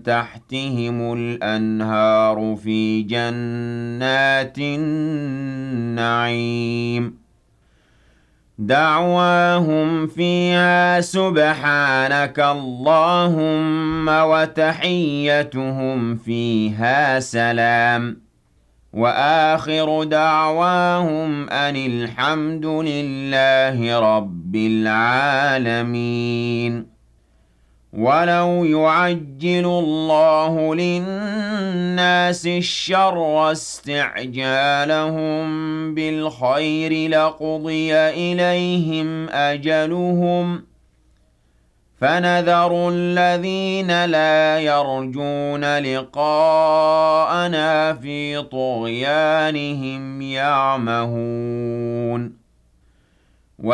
من تحتهم الأنهار في جنات النعيم دعواهم فيها سبحانك اللهم وتحيتهم فيها سلام وآخر دعواهم أن الحمد لله رب العالمين ولو يعجل الله للناس الشر استعجالهم بالخير لقضي إليهم أجلهم فنذر الذين لا يرجون لقاءنا في طغيانهم يعمهون